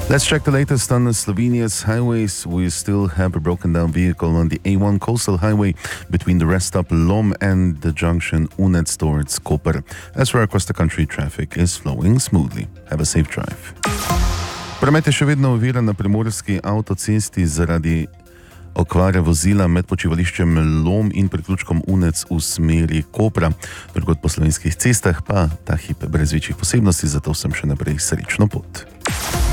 Let's check the latest on Slovenia's highways. We still have a broken down vehicle on the A1 coastal highway between the rest stop Lom and the junction Unec towards Koper. As for across the country, traffic is flowing smoothly. Have a safe drive. Promet je še vedno oviran na primorski avtocesti zaradi okvare vozila med počivališčem Lom in priključkom Unec v smeri Kopra. Drugod po slovenskih cestah pa ta hip brez večjih posebnosti, zato sem še naprej srečno pot.